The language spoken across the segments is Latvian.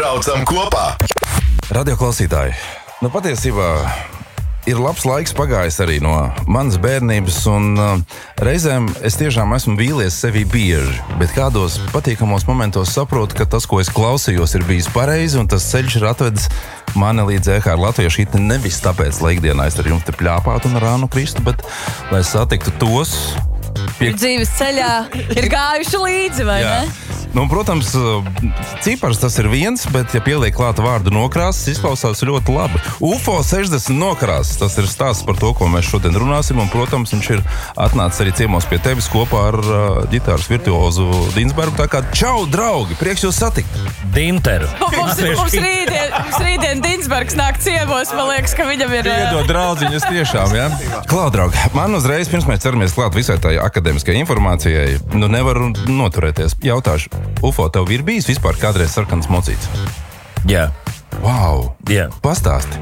Braucam kopā! Radio klausītāji, patiesībā ir labs laiks pagājis arī no manas bērnības, un reizēm es tiešām esmu vīlies sevi bieži, bet kādos patīkamos momentos saprotu, ka tas, ko es klausījos, ir bijis pareizi, un tas ceļš ir atvedis mani līdz EHR latviešu hitni nevis tāpēc, lai ikdienā es ar jums te pļāpātu un ar ānu kristu, bet lai satiktu tos, dzīves ceļā ir gājuši līdzi, vai ne? Nu, protams, cipars tas ir viens, bet, ja pieliek klāta vārdu nokrāsas, izklausās ļoti labi. UFO 60 nokrāsas, tas ir stāsts par to, ko mēs šodien runāsim, un, protams, viņš ir atnācis arī ciemos pie tevis kopā ar ģitāras virtuozu Dinsbergu. Tā kā, čau, draugi, prieks jūs satikt! Dinteru. Mums rītdien Dinsbergs nāk ciemos, man liekas, ka viņam ir... Iedod draudziņas tiešām, jā? Klau, draugi, man uzreiz, pirms mēs ceramies klāt visai tai akadēmiskai informācijai, nevaru noturēties. Jautāšu, UFO, tev ir bijis vispār kādreiz sarkans mocīts? Jā. Wow! Jā. Pastāsti.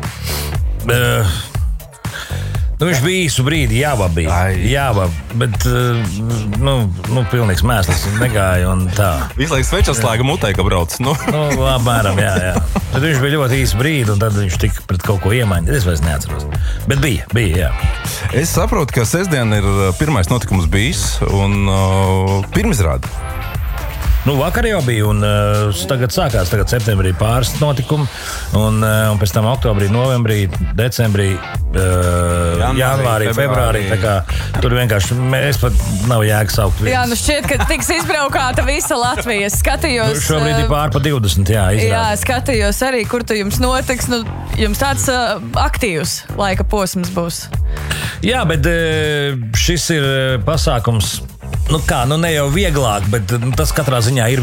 Viņš bija īsu brīdi, bet, pilnīgs mēslis negāja un tā. Visu laiku svečas slēga mutē, ka brauc. Apmēram, jā. Tad viņš bija ļoti īsu brīdi, un tad viņš tika pret kaut ko iemainīt. Es vairs neatceros. Bet bija, jā. Es saprotu, ka sestdien ir pirmais notikums bijis, un pirmizrāde. Vakar jau bija, un tagad sākās septembrī pāris notikumi, un pēc tam oktobrī, novembrī, decembrī, janvārī, februārī. Tā kā tur vienkārši mēs pat nav jēga saukt. Jā, šķiet, ka tiks izbraukāta visa Latvija. Skatījos... Šobrīd ir pār pa 20, izrādi. Jā, skatījos arī, kur tu jums notiks. Jums tāds aktīvs laika posms būs. Jā, bet šis ir pasākums... ne jau vieglāk, bet tas katrā ziņā ir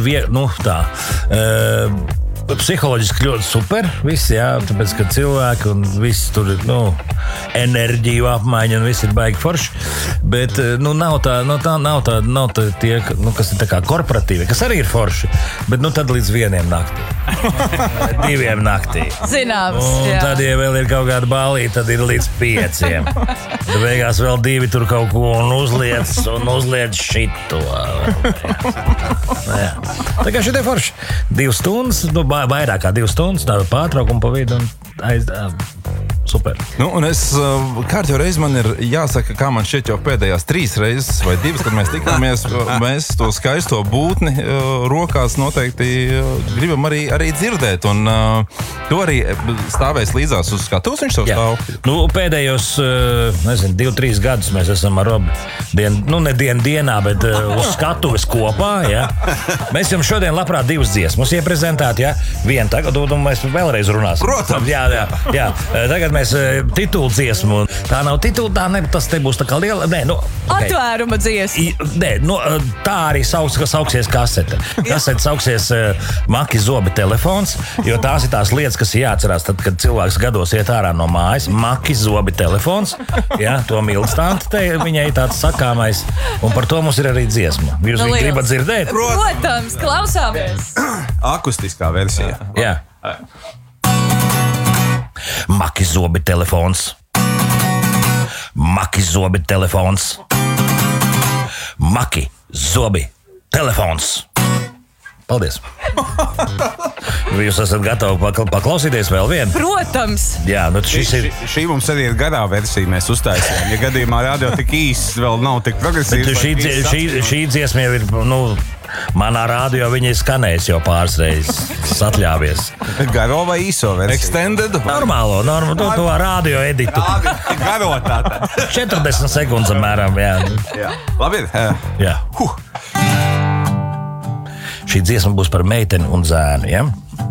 psiholoģiski ļoti super. Viss, jā, tāpēc, ka cilvēki un viss tur ir, enerģiju apmaiņa un viss ir baigi forši. Bet, nav tā tie, kas ir tā kā korporatīvi, kas arī ir forši. Bet, tad līdz 1 naktī. 2 naktī. Zināms, jā. Tad, ja vēl ir kaut kāda balīte, tad ir līdz 5. Tad beigās vēl 2 tur kaut ko un uzliec šito. Tā kā šitie forši. 2 stundas, vairāk kā 2 stundas, tā pārtraukuma pa vidu un super. Un es kārtjo reizi man ir jāsaka, kā man šķiet jau pēdējās 3 reizes vai 2, kad mēs tikāmies, mēs to skaisto būtni rokās noteikti gribam arī dzirdēt. Un tu arī stāvēs līdzās uz skatuves, viņš savu stāv? Pēdējos, 2-3 gadus mēs esam ar Robu ne dienā, bet uz skatuves kopā, jā. Mēs jums šodien labprāt 2 dziesmas ieprezentēt, jā. Vienu tagad, un mēs vēlreiz runāsim. Protams. Jā. Tagad mēs titulu dziesmu. Tā nav titula, tas te būs tā kā liela. Okay. Atvēruma dziesma. Tā arī sauksies kasete. Kasete sauksies Maki Zobi telefons, jo tās ir tās lietas, kas jāatcerās tad, kad cilvēks gados iet ārā no mājas. Maki Zobi telefons. Jā, to mīlestānt te viņai tāds sakāmais. Un par to mums ir arī dziesma. Jūs viņu gribat dzirdēt? Protams, klausāmies. Akustiskā versija. Jā. Maki Zobi telefons. Maki Zobi telefons. Maki Zobi telefons. Paldies. Jūs esat gatavi paklausīties vēl vienu? Protams. Jā, šī mums arī ir garā versija, mēs uztaisījām. Ja gadījumā radio tik īsts, vēl nav tik progresīvs. Šī dziesma jau ir, manā radio viņa ir skanējis jau pāris reizes. Atļāvies. Garo vai īso versiju? Extended? Normālo, to radio editu. Garo tātad. 40 sekundes apmēram, jā. Labi ir? Jā. Šī dziesma būs par meiteni un zēnu, ja?